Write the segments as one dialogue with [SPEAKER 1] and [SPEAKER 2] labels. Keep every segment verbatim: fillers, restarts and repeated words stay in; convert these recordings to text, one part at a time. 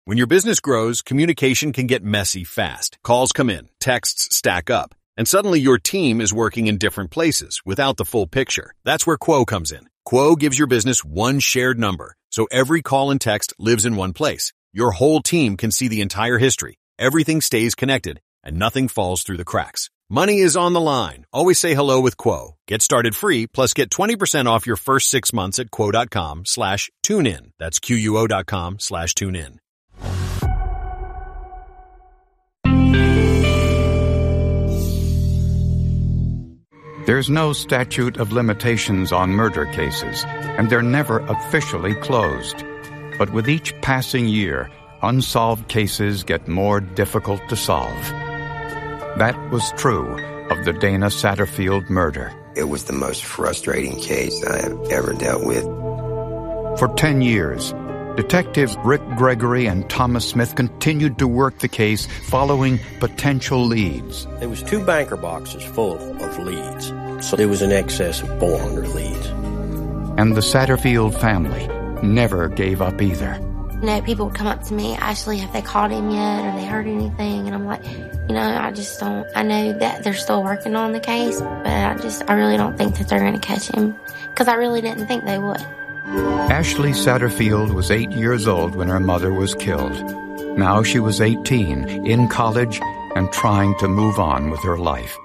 [SPEAKER 1] When your business grows, communication can get messy fast. Calls come in, texts stack up, and suddenly your team is working in different places without the full picture. That's where Quo comes in. Quo gives your business one shared number, so every call and text lives in one place. Your whole team can see the entire history. Everything stays connected, and nothing falls through the cracks. Money is on the line. Always say hello with Quo. Get started free, plus get twenty percent off your first six months at quo.com slash tune in. That's Q-U-O dot com slash tune in.
[SPEAKER 2] There's no statute of limitations on murder cases, and they're never officially closed. But with each passing year, unsolved cases get more difficult to solve. That was true of the Dana Satterfield murder.
[SPEAKER 3] It was the most frustrating case I have ever dealt with.
[SPEAKER 2] For ten years, Detectives Rick Gregory and Thomas Smith continued to work the case following potential leads.
[SPEAKER 4] There was two banker boxes full of leads, so there was in excess of four hundred leads.
[SPEAKER 2] And the Satterfield family never gave up either.
[SPEAKER 5] You know, people would come up to me, Ashley, have they caught him yet, or they heard anything? And I'm like, you know, I just don't, I know that they're still working on the case, but I just, I really don't think that they're going to catch him, because I really didn't think they would.
[SPEAKER 2] Ashley Satterfield was eight years old when her mother was killed. Now she was eighteen, in college, and trying to move on with her life.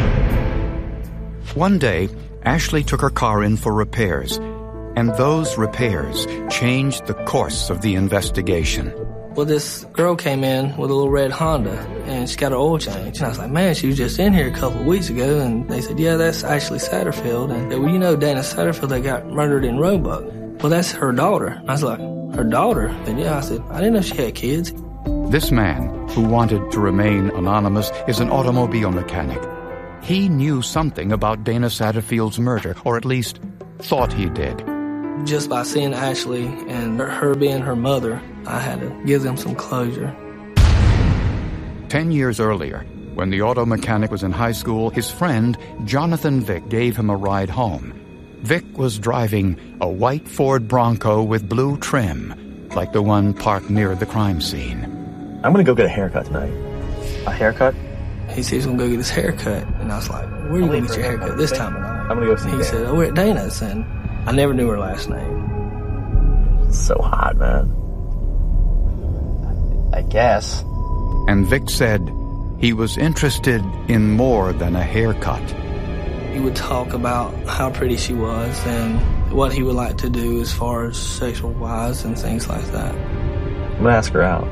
[SPEAKER 2] One day, Ashley took her car in for repairs, and those repairs changed the course of the investigation.
[SPEAKER 6] Well, this girl came in with a little red Honda, and she got her oil change. And I was like, man, she was just in here a couple of weeks ago. And they said, yeah, that's Ashley Satterfield. And they said, well, you know Dana Satterfield that got murdered in Roebuck. Well, that's her daughter. And I was like, her daughter? And yeah, I said, I didn't know she had kids.
[SPEAKER 2] This man, who wanted to remain anonymous, is an automobile mechanic. He knew something about Dana Satterfield's murder, or at least thought he did.
[SPEAKER 6] Just by seeing Ashley and her being her mother, I had to give them some closure.
[SPEAKER 2] Ten years earlier, when the auto mechanic was in high school, his friend, Jonathan Vick, gave him a ride home. Vick was driving a white Ford Bronco with blue trim, like the one parked near the crime scene.
[SPEAKER 7] I'm going to go get a haircut tonight. A haircut?
[SPEAKER 6] He said he's going to go get his haircut. And I was like, where are you going to get your haircut this time of night?
[SPEAKER 7] I'm going to go see
[SPEAKER 6] He
[SPEAKER 7] Dan.
[SPEAKER 6] said, oh, we're at Dana's. And I never knew her last name.
[SPEAKER 7] So hot, man. I guess.
[SPEAKER 2] And Vic said he was interested in more than a haircut.
[SPEAKER 6] He would talk about how pretty she was and what he would like to do as far as sexual-wise and things like that.
[SPEAKER 7] I'm going to ask her out.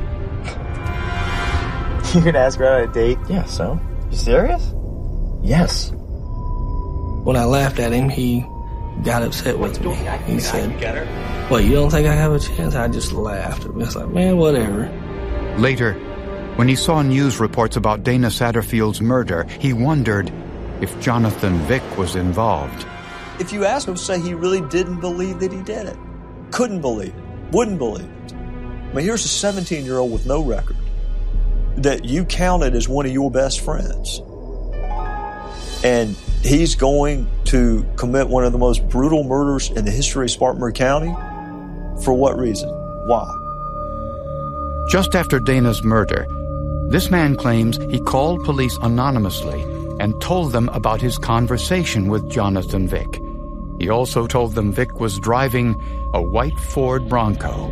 [SPEAKER 7] You're going to ask her out on a date? Yeah, so? You serious? Yes.
[SPEAKER 6] When I laughed at him, he got upset with me. He said, well, you don't think I have a chance? I just laughed. I was like, man, whatever.
[SPEAKER 2] Later, when he saw news reports about Dana Satterfield's murder, he wondered if Jonathan Vick was involved.
[SPEAKER 8] If you ask him, say he really didn't believe that he did it. Couldn't believe it. Wouldn't believe it. I mean, here's a seventeen-year-old with no record that you counted as one of your best friends. And he's going to commit one of the most brutal murders in the history of Spartanburg County? For what reason? Why?
[SPEAKER 2] Just after Dana's murder, this man claims he called police anonymously and told them about his conversation with Jonathan Vick. He also told them Vick was driving a white Ford Bronco.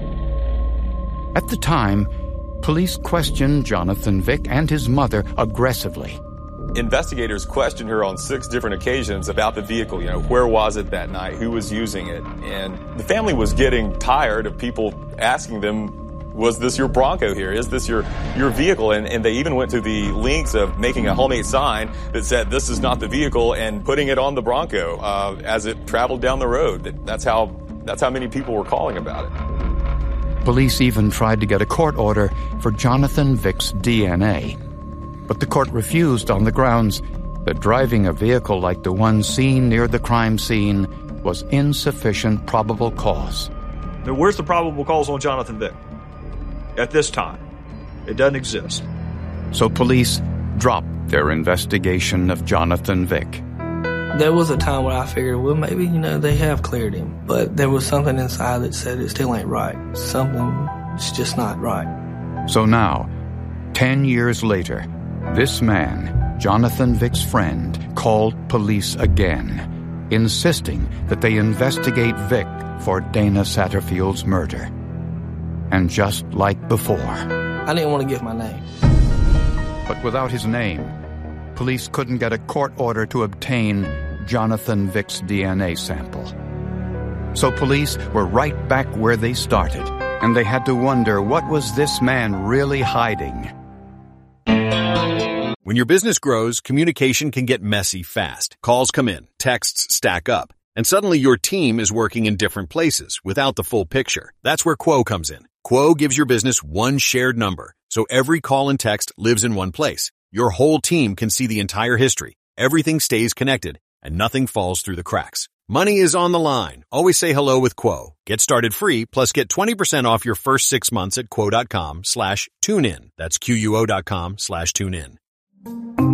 [SPEAKER 2] At the time, police questioned Jonathan Vick and his mother aggressively.
[SPEAKER 9] Investigators questioned her on six different occasions about the vehicle. You know, where was it that night? Who was using it? And the family was getting tired of people asking them, was this your Bronco here? Is this your, your vehicle? And, and they even went to the lengths of making a homemade sign that said, this is not the vehicle, and putting it on the Bronco uh, as it traveled down the road. That's how, that's how many people were calling about it.
[SPEAKER 2] Police even tried to get a court order for Jonathan Vick's D N A. But the court refused on the grounds that driving a vehicle like the one seen near the crime scene was insufficient probable cause.
[SPEAKER 10] Now, where's the probable cause on Jonathan Vick? At this time, it doesn't exist.
[SPEAKER 2] So police dropped their investigation of Jonathan Vick.
[SPEAKER 6] There was a time where I figured, well, maybe, you know, they have cleared him. But there was something inside that said it still ain't right. Something's just not right.
[SPEAKER 2] So now, ten years later, this man, Jonathan Vick's friend, called police again, insisting that they investigate Vick for Dana Satterfield's murder. And just like before,
[SPEAKER 6] I didn't want to give my name.
[SPEAKER 2] But without his name, police couldn't get a court order to obtain Jonathan Vick's D N A sample. So police were right back where they started, and they had to wonder, what was this man really hiding?
[SPEAKER 1] When your business grows, communication can get messy fast. Calls come in, texts stack up, and suddenly your team is working in different places without the full picture. That's where Quo comes in. Quo gives your business one shared number, so every call and text lives in one place. Your whole team can see the entire history. Everything stays connected, and nothing falls through the cracks. Money is on the line. Always say hello with Quo. Get started free, plus get twenty percent off your first six months at quo.com slash tune in. That's Q U O dot com slash tune in.